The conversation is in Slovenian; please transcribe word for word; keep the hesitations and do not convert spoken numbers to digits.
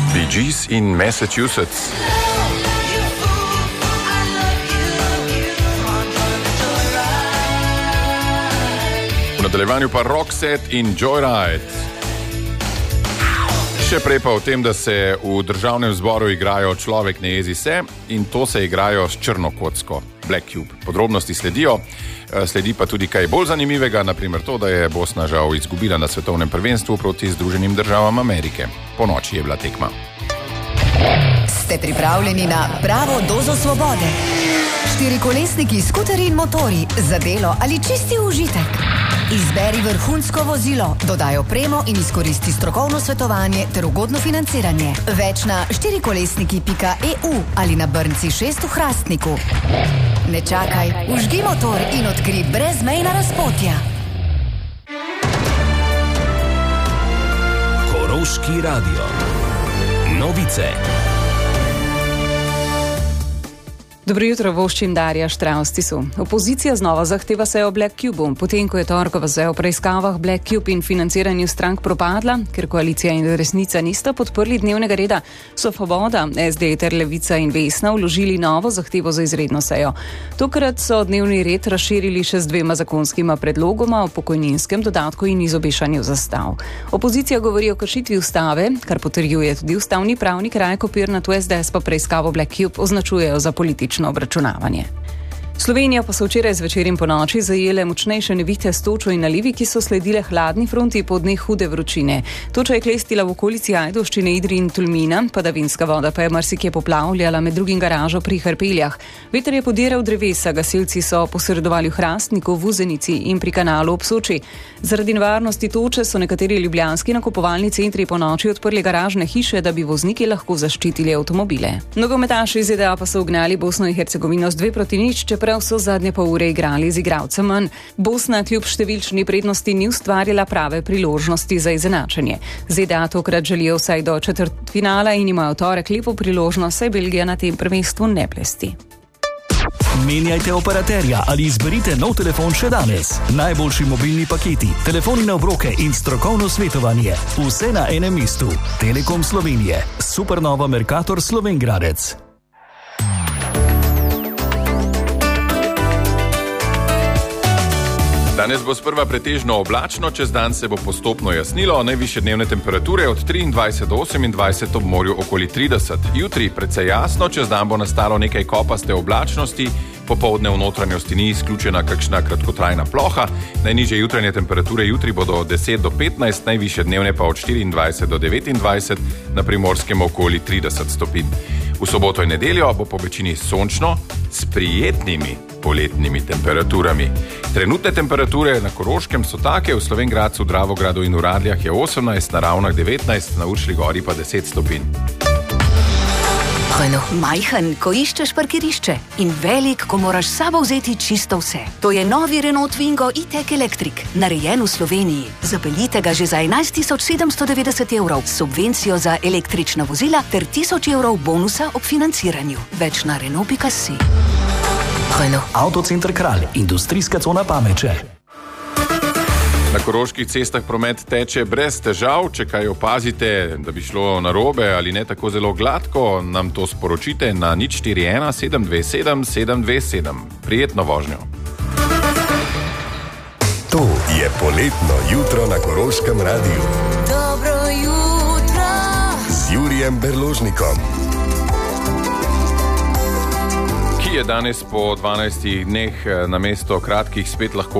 Bee Gees in Massachusetts. V nadaljevanju pa Roxette in Joyride. Še prej pa o tem, da se v državnem zboru igrajo Človek ne jezi se in to se igrajo s črno kocko, Black Cube. Podrobnosti sledijo, sledi pa tudi kaj bolj zanimivega, naprimer to, da je Bosna žal izgubila na svetovnem prvenstvu proti Združenim državam Amerike. Po noči je bila tekma. Ste pripravljeni na pravo dozo svobode? Štirikolesniki, skuteri in motori, za delo ali čisti užitek? Izberi vrhunsko vozilo, dodaj opremo in izkoristi strokovno svetovanje ter ugodno financiranje. Več na štirikolesniki pika e u ali na Brnci šest v Hrastniku. Ne čakaj, vžgi motor in odkri brezmejna razpotja. Koroški radio. Novice. Dobro jutro, voščim Darja Štraustisu. Opozicija znova zahteva sejo o Black Cube, potem ko je torkova seja o preiskavah Black Cube in financiranju strank propadla, ker koalicija in resnica nista podprli dnevnega reda, so Svoboda, es de ter Levica in Vesna vložili novo zahtevo za izredno sejo. Tokrat so dnevni red razširili še z dvema zakonskima predlogoma o pokojninskem dodatku in izobešanju zastav. Opozicija govori o kršitvi ustave, kar potrjuje tudi ustavni pravnik Rajko Pirnat, v es de es pa preiskavo Black Cube označujejo za politično obračunavanje. Slovenija pa so včeraj zvečer in ponoči zajele močnejše nevihte s točo in nalivi, ki so sledile hladni fronti po dneh hude vročine. Toča je klestila v okolici Ajdovščine, Idrije in Tolmina, padavinska voda pa je marsikje poplavljala, med drugim garažo pri Hrpeljah. Veter je podiral drevesa, gasilci so posredovali v Hrastniku, v Vuzenici in pri kanalu ob Soči. Zaradi nevarnosti toče so nekateri ljubljanski nakupovalni centri ponoči odprli garažne hiše, da bi vozniki lahko zaščitili avtomobile. Nogometaši iz ze de a pa so ugnali Bosno in Hercegovino z dve proti nič, čeprav so zadnje pol ure igrali z igralcem manj. Bosna kljub številčni prednosti ni ustvarila prave priložnosti za izenačenje. ze de a tokrat želijo vsaj do četrtfinala in imajo torek lepo priložnost, saj Belgija na tem prvenstvu ne blesti. Menjajte operaterja ali izberite nov telefon še danes. Najboljši mobilni paketi, telefoni na obroke in strokovno svetovanje. Vse na enem mestu. Telekom Slovenije. Supernova Mercator Slovengradec. Danes bo sprva pretežno oblačno, čez dan se bo postopno jasnilo, najvišje dnevne temperature od triindvajset do osemindvajset, ob morju okoli trideset. Jutri precej jasno, čez dan bo nastalo nekaj kopaste oblačnosti, popoldne v notranjosti ni izključena kakšna kratkotrajna ploha, najnižje jutranje temperature jutri bodo od deset do petnajst, najvišje dnevne pa od štiriindvajset do devetindvajset, na Primorskem okoli trideset stopinj. V soboto in nedeljo bo po večini sončno s prijetnimi poletnimi temperaturami. Trenutne temperature na Koroškem so take, v Slovenjgradcu, Dravogradu in v Radljah je osemnajst, na Ravnah devetnajst, na Uršlji gori pa deset stopinj. Renault. Majhen, ko iščeš parkirišče in velik, ko moraš s sabo vzeti čisto vse. To je novi Renault Twingo e-tech Electric, narejen v Sloveniji. Zapeljite ga že za enajst tisoč sedemsto devetdeset evrov, subvencijo za električna vozila ter tisoč evrov bonusa ob financiranju. Več na Renault pika si. Renault. Avtocenter Kralj, industrijska cona Pameče. Na koroških cestah promet teče brez težav. Če kaj opazite, da bi šlo narobe ali ne tako zelo gladko, nam to sporočite na nič štiri ena sedem dve sedem sedem dve sedem. Prijetno vožnjo. To je poletno jutro na Koroškem radiju. Dobro jutro. Z Jurijem Berložnikom. Ki je danes po dvanajstih dneh na mesto kratkih spet lahko